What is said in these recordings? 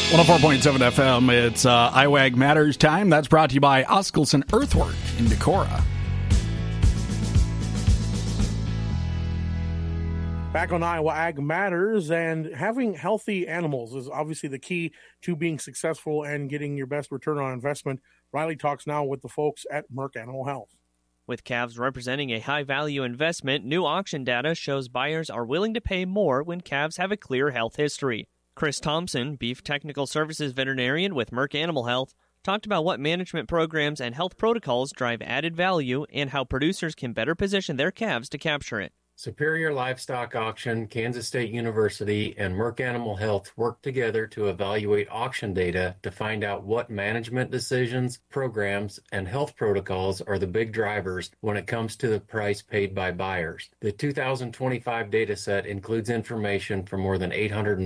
104.7 FM, it's Iowa Ag Matters time. That's brought to you by Oskelson Earthwork in Decorah. Back on Iowa Ag Matters, and having healthy animals is obviously the key to being successful and getting your best return on investment. Riley talks now with the folks at Merck Animal Health. With calves representing a high-value investment, new auction data shows buyers are willing to pay more when calves have a clear health history. Chris Thompson, Beef Technical Services veterinarian with Merck Animal Health, talked about what management programs and health protocols drive added value and how producers can better position their calves to capture it. Superior Livestock Auction, Kansas State University, and Merck Animal Health work together to evaluate auction data to find out what management decisions, programs, and health protocols are the big drivers when it comes to the price paid by buyers. The 2025 data set includes information for more than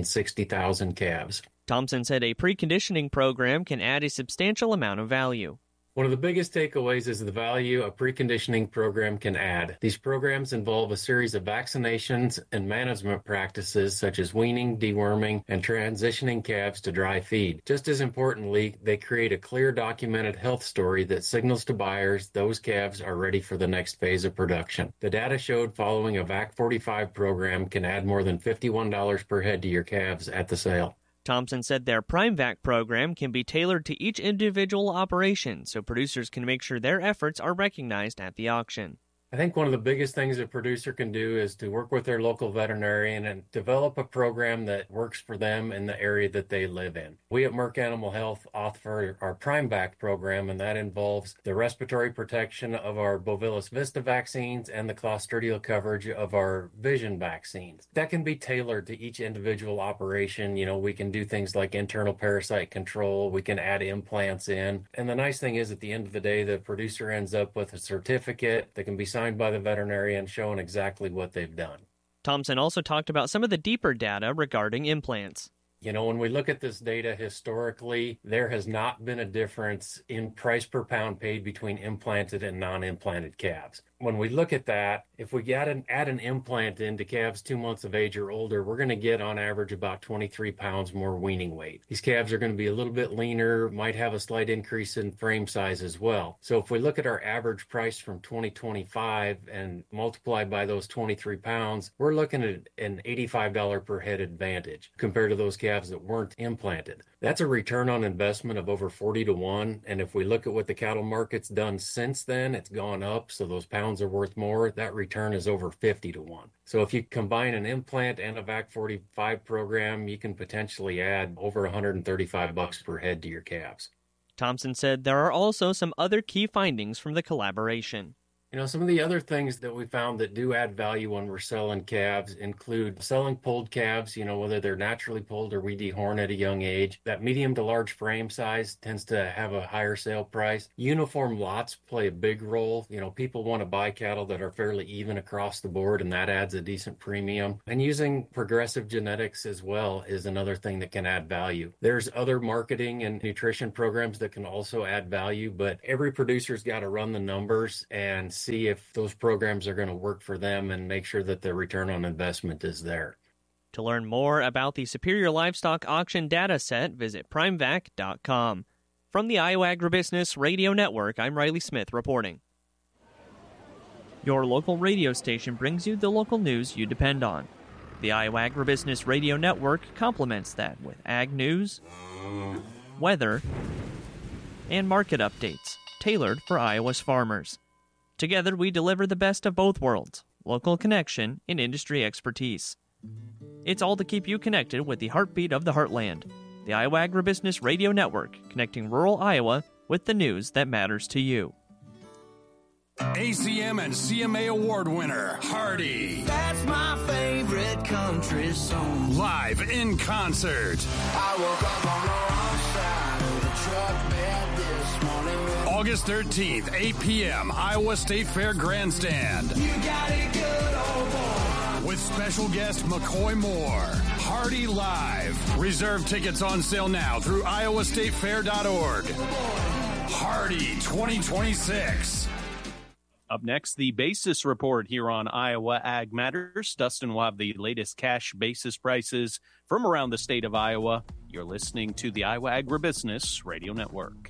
860,000 calves. Thompson said a preconditioning program can add a substantial amount of value. One of the biggest takeaways is the value a preconditioning program can add. These programs involve a series of vaccinations and management practices such as weaning, deworming, and transitioning calves to dry feed. Just as importantly, they create a clear documented health story that signals to buyers those calves are ready for the next phase of production. The data showed following a VAC 45 program can add more than $51 per head to your calves at the sale. Thompson said their PrimeVac program can be tailored to each individual operation so producers can make sure their efforts are recognized at the auction. I think one of the biggest things a producer can do is to work with their local veterinarian and develop a program that works for them in the area that they live in. We at Merck Animal Health offer our PrimeVac program, and that involves the respiratory protection of our Bovillus Vista vaccines and the clostridial coverage of our Vision vaccines. That can be tailored to each individual operation. You know, we can do things like internal parasite control, we can add implants in. And the nice thing is at the end of the day, the producer ends up with a certificate that can be signed by the veterinarian showing exactly what they've done. Thompson also talked about some of the deeper data regarding implants. You know, when we look at this data historically, there has not been a difference in price per pound paid between implanted and non-implanted calves. When we look at that, if we add an implant into calves 2 months of age or older, we're going to get on average about 23 pounds more weaning weight. These calves are going to be a little bit leaner, might have a slight increase in frame size as well. So if we look at our average price from 2025 and multiply by those 23 pounds, we're looking at an $85 per head advantage compared to those calves that weren't implanted. That's a return on investment of over 40 to 1. And if we look at what the cattle market's done since then, it's gone up. So those pounds are worth more. That return is over 50 to 1. So if you combine an implant and a VAC 45 program, you can potentially add over $135 per head to your calves. Thompson said there are also some other key findings from the collaboration. You know, some of the other things that we found that do add value when we're selling calves include selling polled calves, you know, whether they're naturally polled or we dehorn at a young age. That medium to large frame size tends to have a higher sale price. Uniform lots play a big role. You know, people want to buy cattle that are fairly even across the board, and that adds a decent premium. And using progressive genetics as well is another thing that can add value. There's other marketing and nutrition programs that can also add value, but every producer's got to run the numbers and see if those programs are going to work for them and make sure that the return on investment is there. To learn more about the Superior Livestock Auction data set, visit primevac.com. From the Iowa Agribusiness Radio Network, I'm Riley Smith reporting. Your local radio station brings you the local news you depend on. The Iowa Agribusiness Radio Network complements that with ag news, weather, and market updates tailored for Iowa's farmers. Together, we deliver the best of both worlds, local connection and industry expertise. It's all to keep you connected with the heartbeat of the heartland. The Iowa Agribusiness Radio Network, connecting rural Iowa with the news that matters to you. ACM and CMA award winner, Hardy. That's my favorite country song. Live in concert. I woke up on the wrong side of the truck bed this morning. August 13th, 8 p.m., Iowa State Fair Grandstand. You got it good, old boy. With special guest McCoy Moore. Hardy Live. Reserve tickets on sale now through iowastatefair.org. Hardy 2026. Up next, the basis report here on Iowa Ag Matters. Dustin will have the latest cash basis prices from around the state of Iowa. You're listening to the Iowa Agribusiness Radio Network.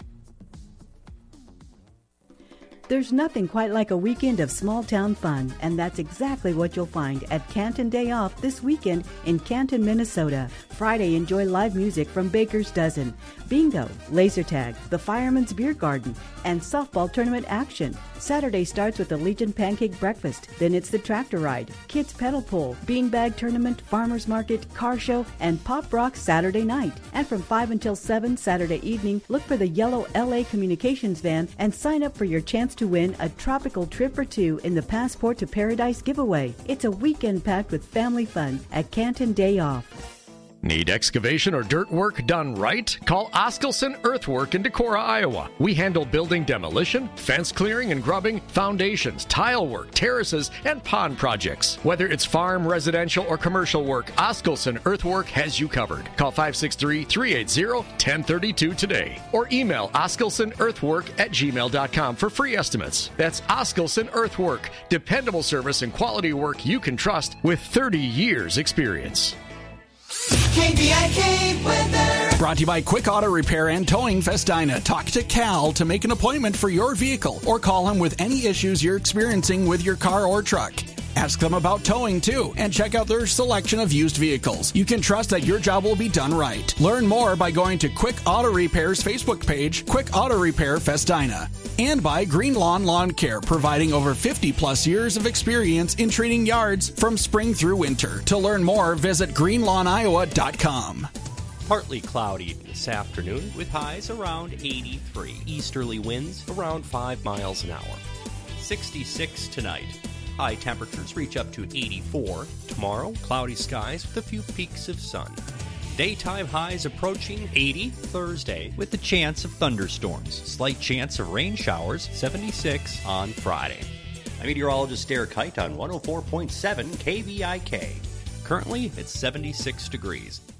There's nothing quite like a weekend of small-town fun, and that's exactly what you'll find at Canton Day Off this weekend in Canton, Minnesota. Friday, enjoy live music from Baker's Dozen, bingo, laser tag, the Fireman's Beer Garden, and softball tournament action. Saturday starts with the Legion Pancake Breakfast, then it's the tractor ride, kids pedal pull, beanbag tournament, farmers market, car show, and pop rock Saturday night. And from 5 until 7 Saturday evening, look for the yellow LA Communications van and sign up for your chance to win a tropical trip or two in the Passport to Paradise giveaway. It's a weekend packed with family fun at Canton Day Off. Need excavation or dirt work done right? Call Oskelson Earthwork in Decorah, Iowa. We handle building demolition, fence clearing and grubbing, foundations, tile work, terraces, and pond projects. Whether it's farm, residential, or commercial work, Oskelson Earthwork has you covered. Call 563-380-1032 today or email oskelsonearthwork@gmail.com for free estimates. That's Oskelson Earthwork, dependable service and quality work you can trust with 30 years experience. KVIK weather. Brought to you by Quick Auto Repair and Towing Festina. Talk to Cal to make an appointment for your vehicle or call him with any issues you're experiencing with your car or truck. Ask them about towing too and check out their selection of used vehicles. You can trust that your job will be done right. Learn more by going to Quick Auto Repair's Facebook page, Quick Auto Repair Festina. And by Green Lawn Lawn Care, providing over 50 plus years of experience in treating yards from spring through winter. To learn more, visit greenlawniowa.com. Partly cloudy this afternoon with highs around 83. Easterly winds around 5 miles an hour. 66 tonight. High temperatures reach up to 84. Tomorrow, cloudy skies with a few peaks of sun. Daytime highs approaching 80 Thursday with the chance of thunderstorms. Slight chance of rain showers, 76 on Friday. I'm meteorologist Derek Height on 104.7 KVIK. Currently, it's 76 degrees.